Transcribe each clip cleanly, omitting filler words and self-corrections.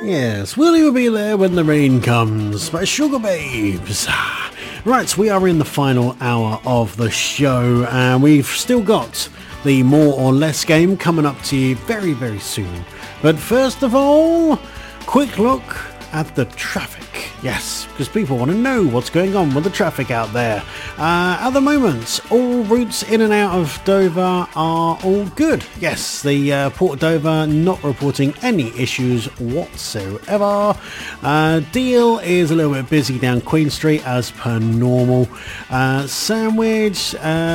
Yes, will you be there when the rain comes by Sugar Babes. Right, we are in the final hour of the show and we've still got the More or Less game coming up to you very, very soon. But first of all, quick look at the traffic. Yes, because people want to know what's going on with the traffic out there. At the moment, all routes in and out of Dover are all good. Yes, the Port of Dover not reporting any issues whatsoever. Deal is a little bit busy down Queen Street as per normal. Sandwich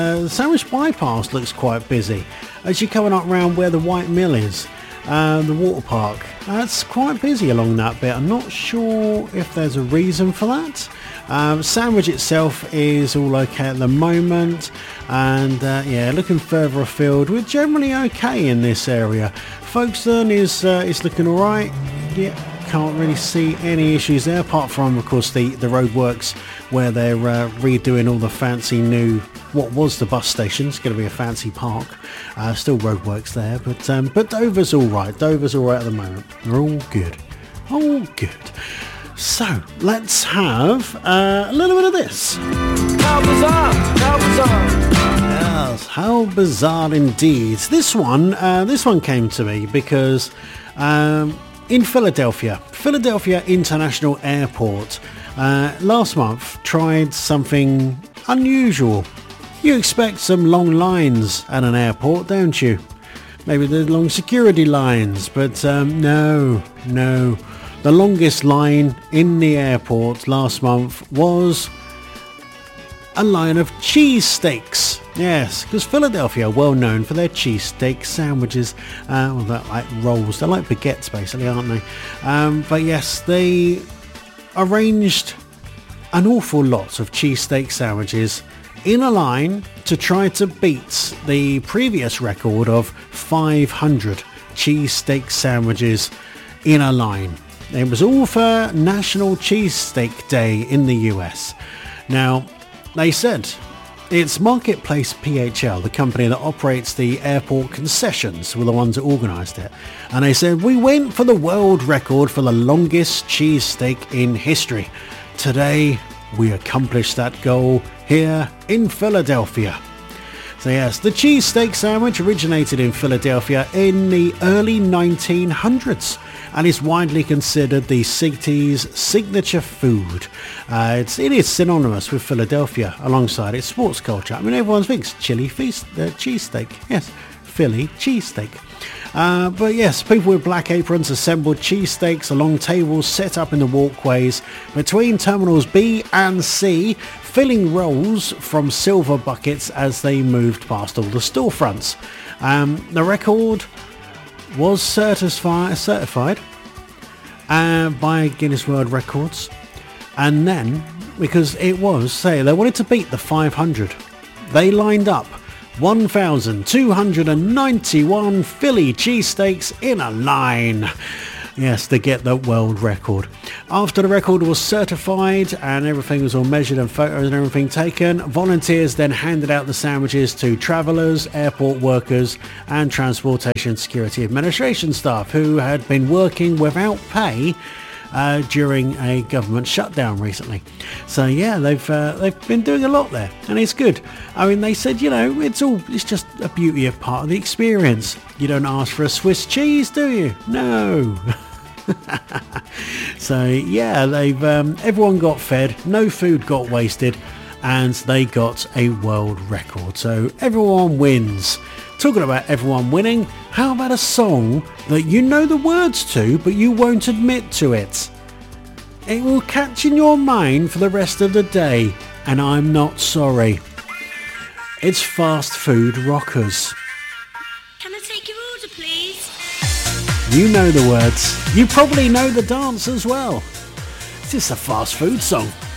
Bypass looks quite busy as you're coming up round where the White Mill is. The water park, it's quite busy along that bit. I'm not sure if there's a reason for that. Sandwich itself is all okay at the moment, and looking further afield, we're generally okay in this area. Folkestone is looking alright. Yeah, can't really see any issues there, apart from of course the roadworks where they're redoing all the fancy new, what was the bus station. It's going to be a fancy park. Still roadworks there, but Dover's all right. Dover's all right at the moment. We're all good. All good. So let's have a little bit of this. How bizarre! How bizarre! Yes, how bizarre indeed. This one came to me because in Philadelphia International Airport last month tried something unusual. You expect some long lines at an airport, don't you? Maybe the long security lines, but no. The longest line in the airport last month was a line of cheesesteaks. Yes, because Philadelphia are well known for their cheesesteak sandwiches. They're like rolls. They're like baguettes, basically, aren't they? But yes, they arranged an awful lot of cheesesteak sandwiches in a line to try to beat the previous record of 500 cheesesteak sandwiches in a line. It was all for National Cheesesteak Day in the US. Now, they said it's Marketplace PHL, the company that operates the airport concessions, were the ones that organised it. And they said, we went for the world record for the longest cheesesteak in history. Today, we accomplished that goal here in Philadelphia. So yes, the cheesesteak sandwich originated in Philadelphia in the early 1900s and is widely considered the city's signature food. It is synonymous with Philadelphia alongside its sports culture. I mean, everyone thinks chili cheesesteak. Yes, Philly cheesesteak. But yes, people with black aprons assembled cheesesteaks along tables set up in the walkways between terminals B and C, filling rolls from silver buckets as they moved past all the storefronts. The record was certified by Guinness World Records, and then because it was, they wanted to beat the 500, they lined up 1,291 Philly cheesesteaks in a line. Yes, to get the world record. After the record was certified and everything was all measured and photos and everything taken, volunteers then handed out the sandwiches to travellers, airport workers and Transportation Security Administration staff who had been working without pay during a government shutdown recently. So yeah, they've been doing a lot there, and it's good. I mean, they said, it's just a beauty of part of the experience. You don't ask for a Swiss cheese, do you? No. So yeah, they've everyone got fed, no food got wasted, and they got a world record. So everyone wins. Talking about everyone winning, how about a song that you know the words to but you won't admit to it? It will catch in your mind for the rest of the day, and I'm not sorry. It's Fast Food Rockers. Can I take your order, please? You know the words. You probably know the dance as well. It's just a fast food song.